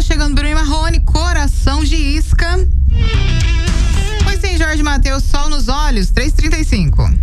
chegando Bruno e Marrone, Coração de Isca. Pois sim, Jorge Mateus, Sol nos Olhos, 3h35.